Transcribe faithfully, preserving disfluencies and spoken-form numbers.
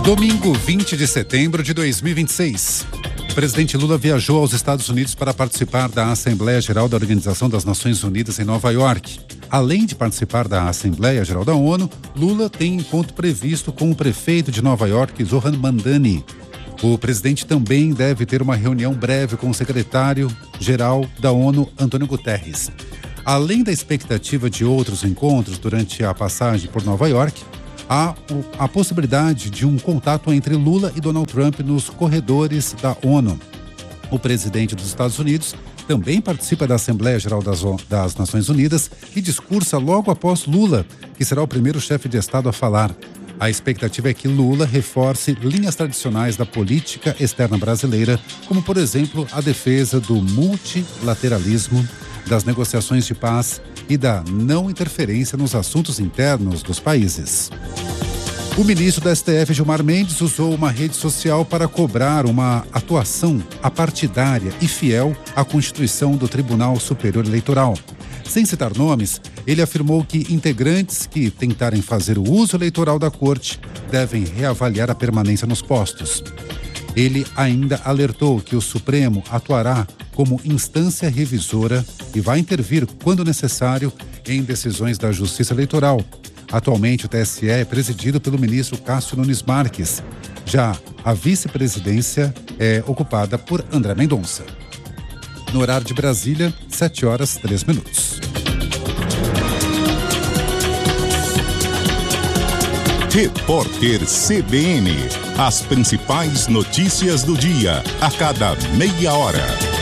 Domingo, vinte de setembro de dois mil e vinte e seis. O presidente Lula viajou aos Estados Unidos para participar da Assembleia Geral da Organização das Nações Unidas em Nova York. Além de participar da Assembleia Geral da ONU, Lula tem encontro previsto com o prefeito de Nova York, Zohran Mamdani. O presidente também deve ter uma reunião breve com o secretário-geral da ONU, Antônio Guterres. Além da expectativa de outros encontros durante a passagem por Nova York, há a possibilidade de um contato entre Lula e Donald Trump nos corredores da ONU. O presidente dos Estados Unidos também participa da Assembleia Geral das, das Nações Unidas e discursa logo após Lula, que será o primeiro chefe de Estado a falar. A expectativa é que Lula reforce linhas tradicionais da política externa brasileira, como, por exemplo, a defesa do multilateralismo, das negociações de paz e da não interferência nos assuntos internos dos países. O ministro da S T F, Gilmar Mendes, usou uma rede social para cobrar uma atuação apartidária e fiel à Constituição do Tribunal Superior Eleitoral. Sem citar nomes, ele afirmou que integrantes que tentarem fazer o uso eleitoral da corte devem reavaliar a permanência nos postos. Ele ainda alertou que o Supremo atuará como instância revisora e vai intervir, quando necessário, em decisões da Justiça Eleitoral. Atualmente, o T S E é presidido pelo ministro Cássio Nunes Marques. Já a vice-presidência é ocupada por André Mendonça. No horário de Brasília, sete horas, três minutos. Repórter C B N. As principais notícias do dia, a cada meia hora.